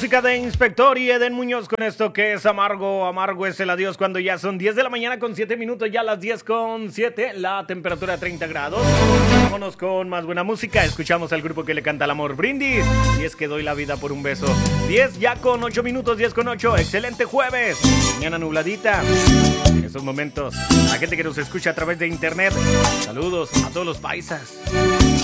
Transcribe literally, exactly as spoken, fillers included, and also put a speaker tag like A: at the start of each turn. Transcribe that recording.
A: música de Inspector y Eden Muñoz con esto que es amargo. Amargo es el adiós cuando ya son diez de la mañana con siete minutos, ya las diez con siete, la temperatura treinta grados. Vámonos con más buena música. Escuchamos al grupo que le canta el amor, Brindis. Y es que doy la vida por un beso. diez ya con ocho minutos, diez con ocho. Excelente jueves. Mañana nubladita. En estos momentos, la gente que nos escucha a través de internet. Saludos a todos los paisas.